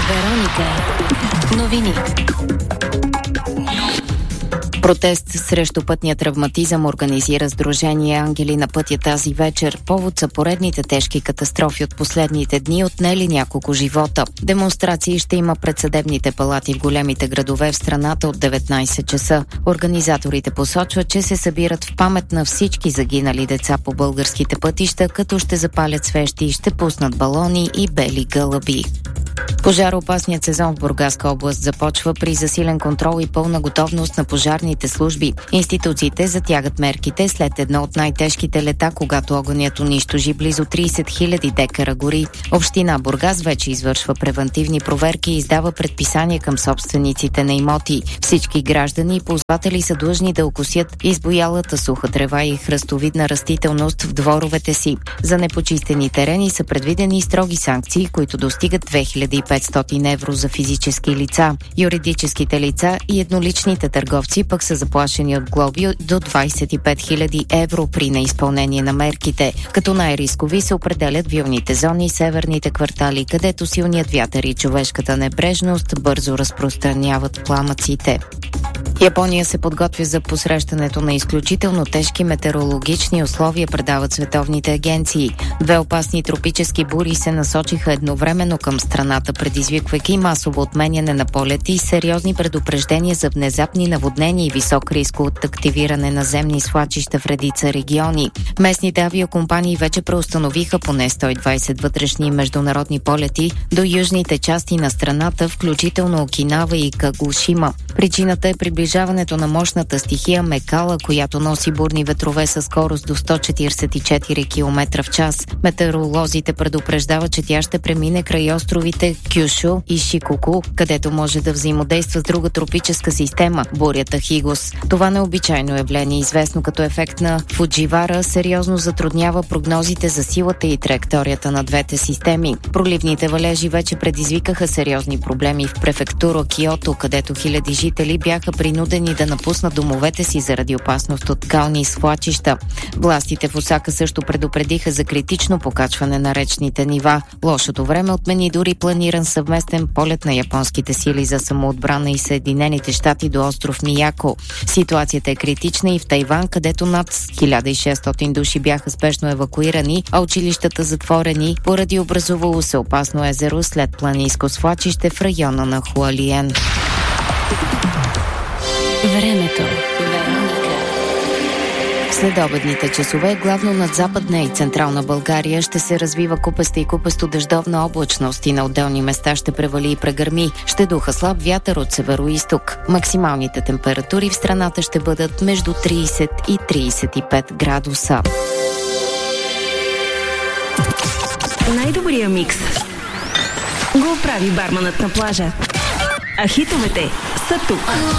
Вероника. Новини. Протест срещу пътния травматизъм организира Сдружение Ангели на пътя тази вечер. Повод са поредните тежки катастрофи от последните дни, отнели няколко живота. Демонстрации ще има пред съдебните палати в големите градове в страната от 19 часа. Организаторите посочват, че се събират в памет на всички загинали деца по българските пътища, като ще запалят свещи, ще пуснат балони и бели гълъби. Пожароопасният сезон в Бургаска област започва при засилен контрол и пълна готовност на пожарните служби. Институциите затягат мерките след едно от най-тежките лета, когато огънят унищожи близо 30 000 декара гори. Община Бургас вече извършва превантивни проверки и издава предписания към собствениците на имоти. Всички граждани и ползватели са длъжни да окосят избоялата суха трева и хръстовидна растителност в дворовете си. За непочистени терени са предвидени строги санкции, които достигат 2500 евро за физически лица. Юридическите лица и едноличните търговци пък са заплашени от глоби до 25 000 евро при неизпълнение на мерките. Като най-рискови се определят вилните зони и северните квартали, където силният вятър и човешката небрежност бързо разпространяват пламъците. Япония се подготвя за посрещането на изключително тежки метеорологични условия, предават световните агенции. Две опасни тропически бури се насочиха едновременно към страната, предизвиквайки масово отменяне на полети и сериозни предупреждения за внезапни наводнения и висок риск от активиране на земни свлачища в редица региони. Местните авиокомпании вече преустановиха поне 120 вътрешни и международни полети до южните части на страната, включително Окинава и Кагушима. Причината е приближаването на мощната стихия Мекала, която носи бурни ветрове със скорост до 144 км в час. Метеоролозите предупреждават, че тя ще премине край островите Кюшу и Шикоку, където може да взаимодейства с друга тропическа система – бурята Хигос. Това необичайно явление, известно като ефект на Фудживара, сериозно затруднява прогнозите за силата и траекторията на двете системи. Проливните валежи вече предизвикаха сериозни проблеми в префектура Киото, където хиляди жители бяха принудени да напуснат домовете си заради опасност от скални свлачища. Властите в Осака също предупредиха за критично покачване на речните нива. Лошото време отмени дори планиран съвместен полет на японските сили за самоотбрана и Съединените щати до остров Мияко. Ситуацията е критична и в Тайван, където над 1600 души бяха спешно евакуирани, а училищата затворени поради образувало се опасно езеро след планинско свлачище в района на Хуалиен. Времето. След обедните часове, главно над Западна и Централна България, ще се развива купеста и купесто-дъждовна облачност и на отделни места ще превали и прегърми. Ще духа слаб вятър от североизток. Максималните температури в страната ще бъдат между 30 и 35 градуса. Най-добрия микс го прави барманът на плажа. А хитовете са тук.